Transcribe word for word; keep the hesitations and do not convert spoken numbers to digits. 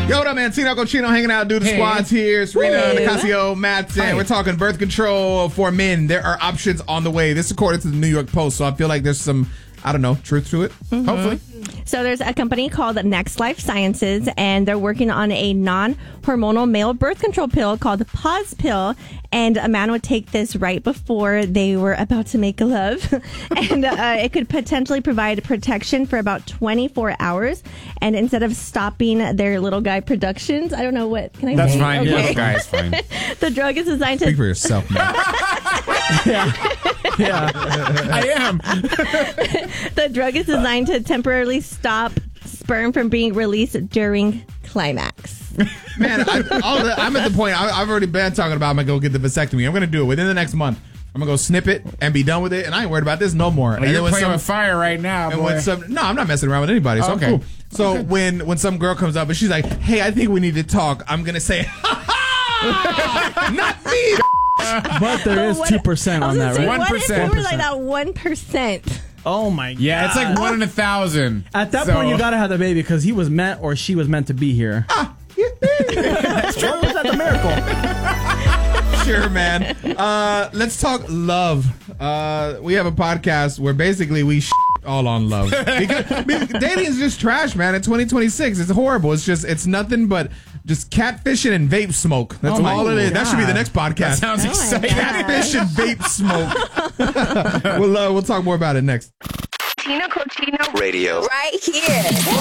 Yo, what up, man? Tino Cochino hanging out, dude. The Hey. squad's here. Serena, Hey. Nicasio, Matt, and we're talking birth control for men. There are options on the way. This according to the New York Post, so I feel like there's some, I don't know, truth to it. Mm-hmm. Hopefully. So there's a company called Next Life Sciences, and they're working on a non-hormonal male birth control pill called the Pause Pill. And a man would take this right before they were about to make love. and uh, it could potentially provide protection for about twenty-four hours. And instead of stopping their little guy productions, I don't know what, can I That's say? fine. Okay. Yeah, little guy is fine. The drug is designed to... Speak for yourself, man. Yeah. I am. The drug is designed to temporarily stop sperm from being released during climax. Man, I, all the, I'm at the point, I, I've already been talking about I'm going to go get the vasectomy. I'm going to do it within the next month. I'm going to go snip it and be done with it, and I ain't worried about this no more. Well, and you're then when playing some, with fire right now, and boy. when some, no, I'm not messing around with anybody, so Okay. I'm cool. So Okay. when, when some girl comes up and she's like, hey, I think we need to talk, I'm going to say, ha ha! Not me! But there is What- two percent I was on gonna that, say, right? What if we one were like that one percent? Oh my god. Yeah, it's like one in a thousand. At that So- point, you gotta have the baby because he was meant or she was meant to be here. That's true. That's a miracle. Sure, man. Uh, let's talk love. Uh, we have a podcast where basically we sh- all on love. Because, because dating is just trash, man. In twenty twenty-six, it's horrible. It's just, it's nothing but just catfishing and vape smoke. That's Oh my all it is. That should be the God. next podcast. That sounds Oh my exciting. God. Catfish and vape smoke. we'll uh, we'll talk more about it next. Tino Cochino Radio. right here.